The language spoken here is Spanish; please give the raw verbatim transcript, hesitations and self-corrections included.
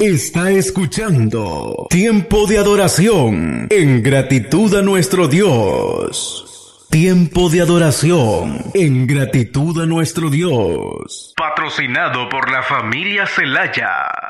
está escuchando Tiempo de Adoración en gratitud a nuestro Dios. Tiempo de adoración en gratitud a nuestro Dios. Patrocinado por la familia Celaya.